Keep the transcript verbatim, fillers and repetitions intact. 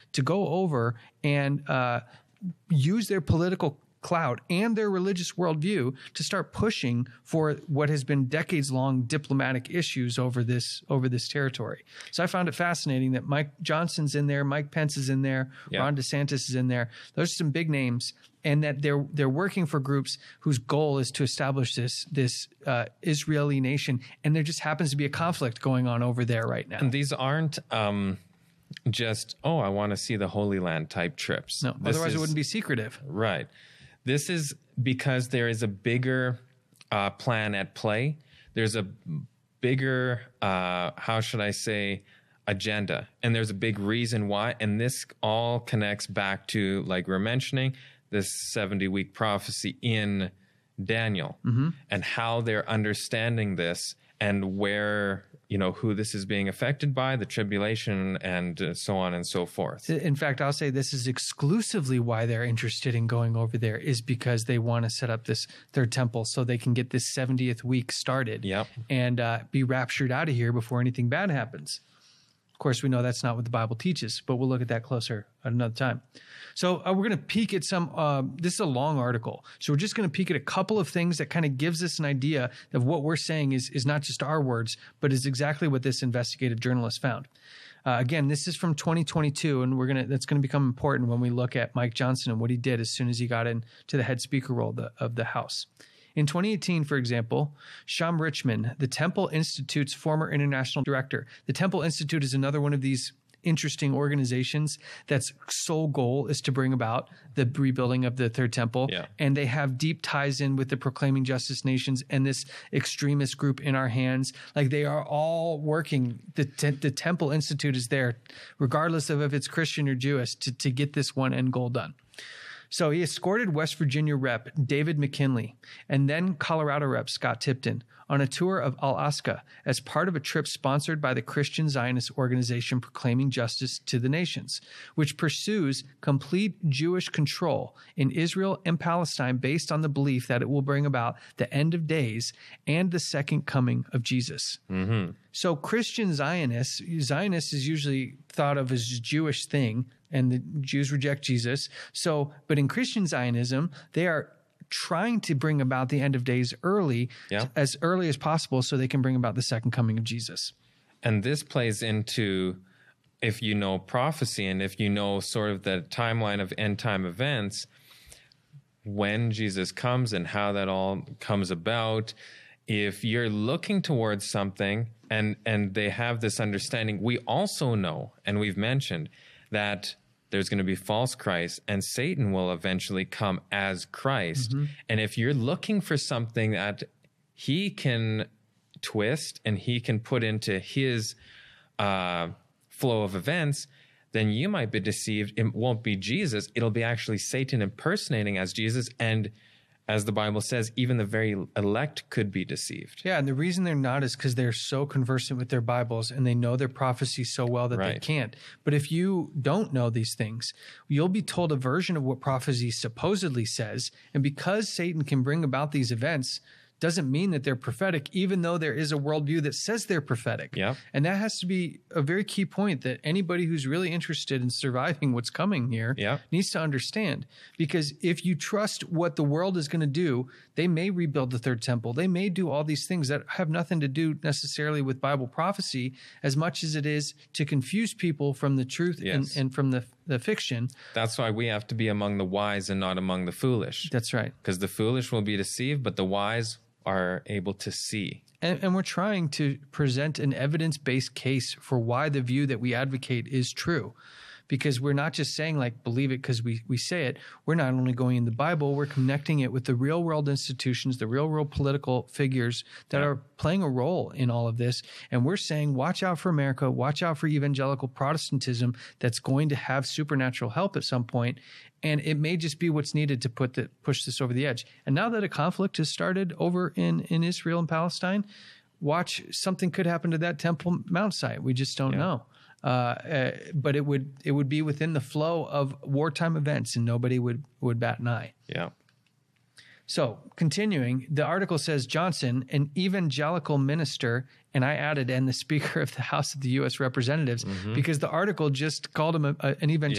to go over and uh, use their political clout and their religious worldview to start pushing for what has been decades-long diplomatic issues over this over this territory. So I found it fascinating that Mike Johnson's in there, Mike Pence is in there, yeah. Ron DeSantis is in there. Those are some big names, and that they're they're working for groups whose goal is to establish this this uh, Israeli nation, and there just happens to be a conflict going on over there right now. And these aren't um, just oh, I want to see the Holy Land type trips. No, this otherwise is, it wouldn't be secretive, right? This is because there is a bigger uh, plan at play. There's a bigger, uh, how should I say, agenda. And there's a big reason why. And this all connects back to, like we're mentioning, this seventy-week prophecy in Daniel, mm-hmm. and how they're understanding this and where, you know, who this is being affected by, the tribulation, and uh, so on and so forth. In fact, I'll say this is exclusively why they're interested in going over there, is because they want to set up this third temple so they can get this seventieth week started, yep. and uh, be raptured out of here before anything bad happens. Of course, we know that's not what the Bible teaches, but we'll look at that closer at another time. So uh, we're going to peek at some, uh, this is a long article, so we're just going to peek at a couple of things that kind of gives us an idea of what we're saying is, is not just our words, but is exactly what this investigative journalist found. Uh, again, this is from twenty twenty-two, and we're gonna that's going to become important when we look at Mike Johnson and what he did as soon as he got into the head speaker role of the, of the House. In twenty eighteen, for example, Sham Richman, the Temple Institute's former international director. The Temple Institute is another one of these interesting organizations that's sole goal is to bring about the rebuilding of the third temple. Yeah. And they have deep ties in with the Proclaiming Justice Nations and this extremist group In Our Hands. Like, they are all working. The, te- the Temple Institute is there, regardless of if it's Christian or Jewish, to, to get this one end goal done. So he escorted West Virginia Rep David McKinley and then Colorado Rep Scott Tipton on a tour of Alaska as part of a trip sponsored by the Christian Zionist organization Proclaiming Justice to the Nations, which pursues complete Jewish control in Israel and Palestine based on the belief that it will bring about the end of days and the second coming of Jesus. Mm-hmm. So Christian Zionists, Zionists is usually thought of as a Jewish thing, and the Jews reject Jesus. So, but in Christian Zionism, they are trying to bring about the end of days early, yeah. as early as possible, so they can bring about the second coming of Jesus. And this plays into, if you know prophecy and if you know sort of the timeline of end time events, when Jesus comes and how that all comes about. If you're looking towards something and and they have this understanding, we also know, and we've mentioned, that there's going to be false Christ and Satan will eventually come as Christ. Mm-hmm. And if you're looking for something that he can twist and he can put into his uh, flow of events, then you might be deceived. It won't be Jesus. It'll be actually Satan impersonating as Jesus. And as the Bible says, even the very elect could be deceived. Yeah, and the reason they're not is because they're so conversant with their Bibles and they know their prophecy so well that right. they can't. But if you don't know these things, you'll be told a version of what prophecy supposedly says. And because Satan can bring about these events, doesn't mean that they're prophetic, even though there is a worldview that says they're prophetic. Yeah. And that has to be a very key point that anybody who's really interested in surviving what's coming here yeah. needs to understand. Because if you trust what the world is going to do, they may rebuild the third temple. They may do all these things that have nothing to do necessarily with Bible prophecy as much as it is to confuse people from the truth yes. and, and from the, the fiction. That's why we have to be among the wise and not among the foolish. That's right. Because the foolish will be deceived, but the wise are able to see. And, and we're trying to present an evidence-based case for why the view that we advocate is true. Because we're not just saying, like, believe it because we, we say it. We're not only going in the Bible, we're connecting it with the real-world institutions, the real-world political figures that yeah. are playing a role in all of this. And we're saying, watch out for America, watch out for evangelical Protestantism that's going to have supernatural help at some point. And it may just be what's needed to put the, push this over the edge. And now that a conflict has started over in, in Israel and Palestine, watch, something could happen to that Temple Mount site. We just don't yeah. know. Uh, uh, but it would it would be within the flow of wartime events, and nobody would, would bat an eye. Yeah. So continuing, the article says Johnson, an evangelical minister, and I added, and the Speaker of the House of the U S Representatives, mm-hmm. because the article just called him a, a, an evangelical